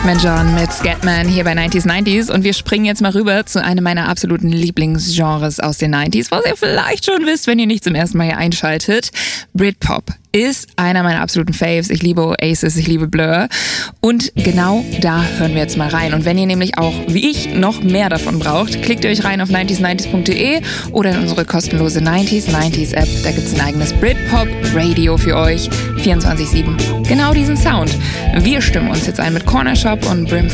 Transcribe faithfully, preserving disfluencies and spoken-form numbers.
Elton John mit Scatman hier bei neunzig neunzig und wir springen jetzt mal rüber zu einem meiner absoluten Lieblingsgenres aus den neunziger, was ihr vielleicht schon wisst, wenn ihr nicht zum ersten Mal hier einschaltet. Britpop ist einer meiner absoluten Faves. Ich liebe Oasis, ich liebe Blur und genau da hören wir jetzt mal rein. Und wenn ihr nämlich auch, wie ich, noch mehr davon braucht, klickt ihr euch rein auf neunzig neunzig punkt de oder in unsere kostenlose neunzig neunzig App. Da gibt's ein eigenes Britpop-Radio für euch, vierundzwanzig sieben. Genau diesen Sound. Wir stimmen uns jetzt ein mit Corner Shop und Brim